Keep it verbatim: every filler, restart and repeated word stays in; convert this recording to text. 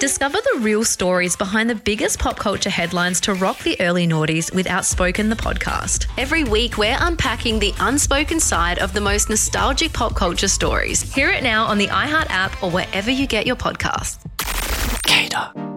Discover the real stories behind the biggest pop culture headlines to rock the early noughties with Outspoken, the podcast. Every week, we're unpacking the unspoken side of the most nostalgic pop culture stories. Hear it now on the iHeart app or wherever you get your podcasts. Gator.